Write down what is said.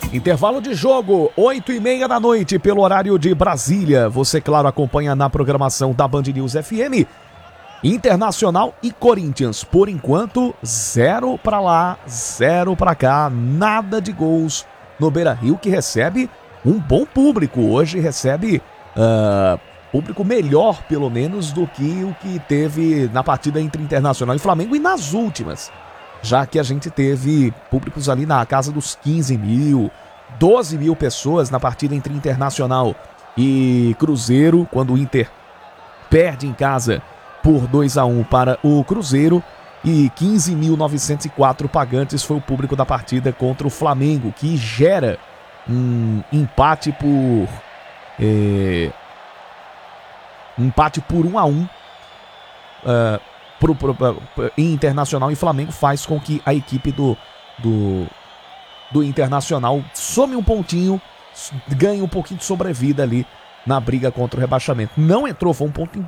Intervalo de jogo, 8h30 da noite, pelo horário de Brasília. Você, claro, acompanha na programação da Band News FM. Internacional e Corinthians, por enquanto, 0 pra lá, 0 pra cá, nada de gols no Beira-Rio, que recebe um bom público. Hoje recebe público melhor, pelo menos, do que o que teve na partida entre Internacional e Flamengo e nas últimas. Já que a gente teve públicos ali na casa dos 15 mil, 12 mil pessoas na partida entre Internacional e Cruzeiro, quando o Inter perde em casa por 2-1 para o Cruzeiro, e 15.904 pagantes foi o público da partida contra o Flamengo, que gera um empate por 1-1 Internacional e Flamengo, faz com que a equipe do Internacional some um pontinho, ganhe um pouquinho de sobrevida ali na briga contra o rebaixamento. Não entrou, foi um ponto